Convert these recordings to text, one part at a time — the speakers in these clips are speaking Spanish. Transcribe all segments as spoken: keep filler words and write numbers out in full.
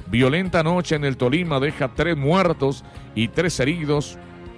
Violenta noche en el Tolima deja tres muertos y tres heridos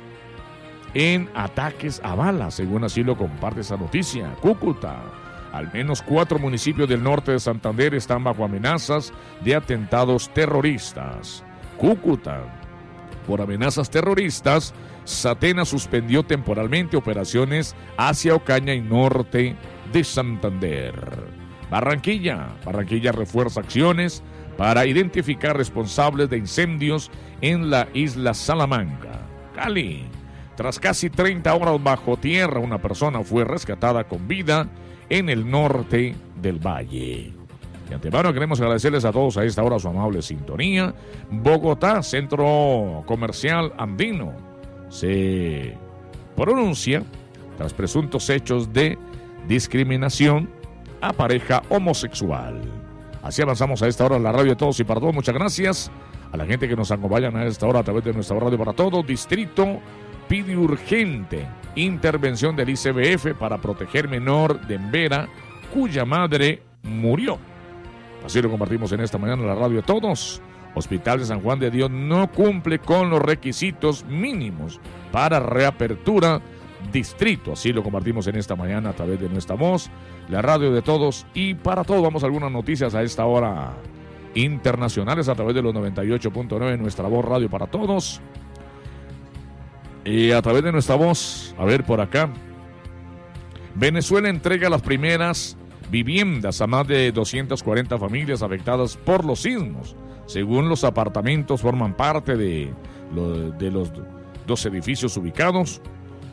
en ataques a balas, según así lo comparte esa noticia. Cúcuta. Al menos cuatro municipios del norte de Santander están bajo amenazas de atentados terroristas. Cúcuta. Por amenazas terroristas, Satena suspendió temporalmente operaciones hacia Ocaña y norte de Santander. Barranquilla. Barranquilla refuerza acciones para identificar responsables de incendios en la isla Salamanca. Cali. Tras casi treinta horas bajo tierra, una persona fue rescatada con vida en el norte del valle. De antemano queremos agradecerles a todos a esta hora su amable sintonía. Bogotá, Centro Comercial Andino, se pronuncia tras presuntos hechos de discriminación a pareja homosexual. Así avanzamos a esta hora en la radio de todos y para todos. Muchas gracias a la gente que nos acompaña a esta hora a través de nuestra radio para todos. Distrito pide urgente intervención del I C B F para proteger menor de Embera cuya madre murió. Así lo compartimos en esta mañana en la radio de todos. Hospital de San Juan de Dios no cumple con los requisitos mínimos para reapertura distrito. Así lo compartimos en esta mañana a través de nuestra voz, la radio de todos y para todos. Vamos a algunas noticias a esta hora internacionales a través de los noventa y ocho punto nueve, nuestra voz radio para todos. Y a través de nuestra voz, a ver por acá. Venezuela entrega las primeras viviendas a más de doscientas cuarenta familias afectadas por los sismos. Según los apartamentos forman parte de, lo, de los dos edificios ubicados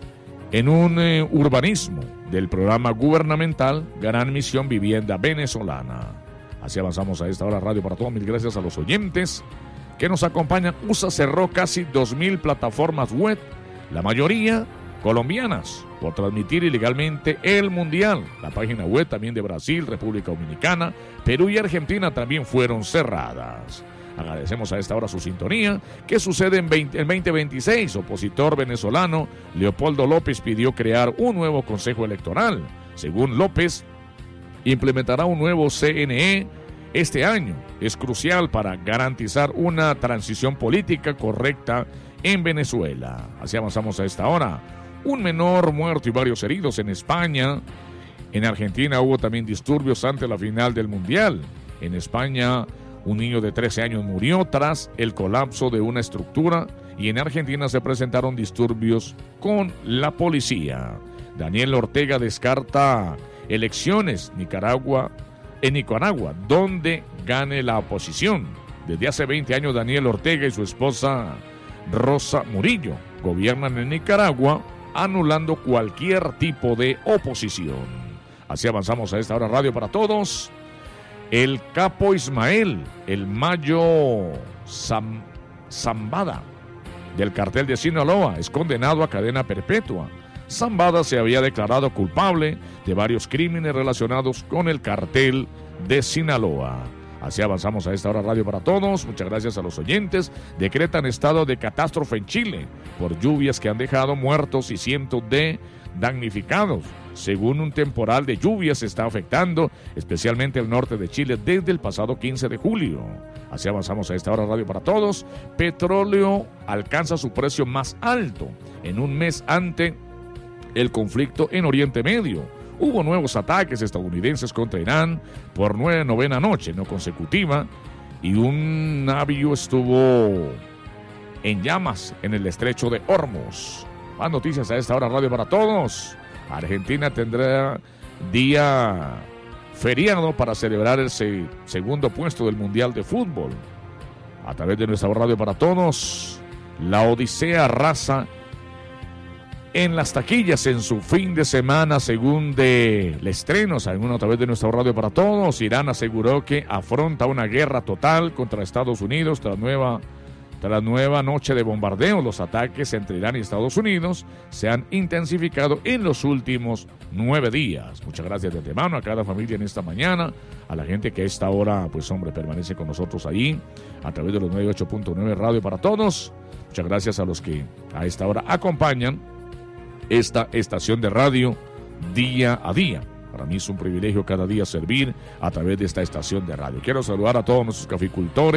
en un eh, urbanismo del programa gubernamental Gran Misión Vivienda Venezolana. Así avanzamos a esta hora radio para todos. Mil gracias a los oyentes que nos acompañan. U S A cerró casi dos mil plataformas web, la mayoría colombianas, por transmitir ilegalmente el Mundial. La página web también de Brasil, República Dominicana, Perú y Argentina también fueron cerradas. Agradecemos a esta hora su sintonía. ¿Qué sucede en veinte, el veinte veintiséis? Opositor venezolano Leopoldo López pidió crear un nuevo Consejo Electoral. Según López, implementará un nuevo C N E este año. Es crucial para garantizar una transición política correcta en Venezuela. Así avanzamos a esta hora. Un menor muerto y varios heridos en España. En Argentina hubo también disturbios antes de la final del Mundial. En España, un niño de trece años murió tras el colapso de una estructura y en Argentina se presentaron disturbios con la policía. Daniel Ortega descarta elecciones Nicaragua, en Nicaragua, donde gane la oposición. Desde hace veinte años, Daniel Ortega y su esposa Rosa Murillo gobiernan en Nicaragua, anulando cualquier tipo de oposición. Así avanzamos a esta hora radio para todos. El capo Ismael, el Mayo Zam, Zambada, del cartel de Sinaloa, es condenado a cadena perpetua. Zambada se había declarado culpable de varios crímenes relacionados con el cartel de Sinaloa. Así avanzamos a esta hora radio para todos. Muchas gracias a los oyentes. Decretan estado de catástrofe en Chile por lluvias que han dejado muertos y cientos de damnificados. Según un temporal de lluvias, está afectando especialmente el norte de Chile desde el pasado quince de julio. Así avanzamos a esta hora radio para todos. Petróleo alcanza su precio más alto en un mes ante el conflicto en Oriente Medio. Hubo nuevos ataques estadounidenses contra Irán por nueve novena noche no consecutiva y un navío estuvo en llamas en el estrecho de Hormuz. Más noticias a esta hora radio para todos. Argentina tendrá día feriado para celebrar el se- segundo puesto del Mundial de Fútbol. A través de nuestra radio para todos, la Odisea arrasa en las taquillas en su fin de semana, según de el estreno, según a través de nuestra radio para todos. Irán aseguró que afronta una guerra total contra Estados Unidos tras nueva, tras nueva noche de bombardeo. Los ataques entre Irán y Estados Unidos se han intensificado en los últimos nueve días. Muchas gracias de antemano a cada familia en esta mañana, a la gente que a esta hora, pues hombre, permanece con nosotros ahí, a través de los noventa y ocho punto nueve radio para todos. Muchas gracias a los que a esta hora acompañan esta estación de radio día a día. Para mí es un privilegio cada día servir a través de esta estación de radio. Quiero saludar a todos nuestros caficultores.